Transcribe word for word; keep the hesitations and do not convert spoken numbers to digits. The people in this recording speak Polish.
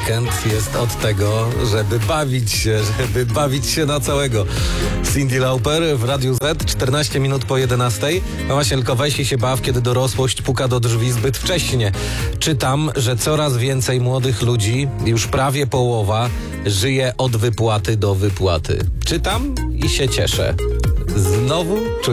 weekend jest od tego, żeby bawić się, żeby bawić się na całego. Cyndi Lauper w Radiu Z, czternaście minut po jedenastej. No właśnie, tylko weź i się baw, kiedy dorosłość puka do drzwi zbyt wcześnie. Czytam, że coraz więcej młodych ludzi, już prawie połowa, żyje od wypłaty do wypłaty. Czytam i się cieszę. Znowu czuję